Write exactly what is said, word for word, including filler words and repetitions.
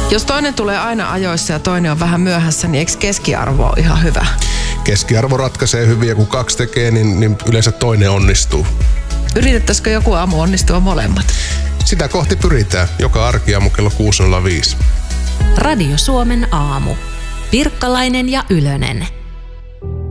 Jos toinen tulee aina ajoissa ja toinen on vähän myöhässä, niin eikö keskiarvo ole ihan hyvä? Keskiarvo ratkaisee hyvin ja kun kaksi tekee, niin, niin yleensä toinen onnistuu. Yritettäisikö joku aamu onnistua molemmat? Sitä kohti pyritään. Joka arkiaamu kello kuusi nolla viisi. Radio Suomen aamu. Pirkkalainen ja Ylönen.